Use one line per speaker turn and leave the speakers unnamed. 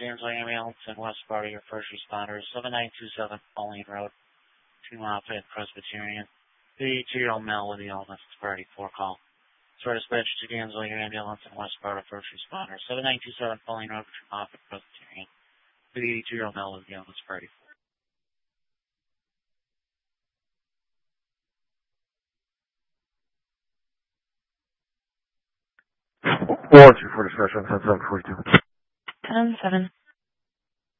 Gainesville Ambulance in West Sparta, your first responders, 7927 Pauline Road, 2 Moffett Presbyterian. The 2-year-old male with the illness is priority 4 call. So dispatch to Gainesville Ambulance in West Sparta, first responder, 7927 Pauline Road, 2 Moffett Presbyterian. The 2-year-old male with the illness is priority
4. 124 dispatch on 10-7-42.
10-7.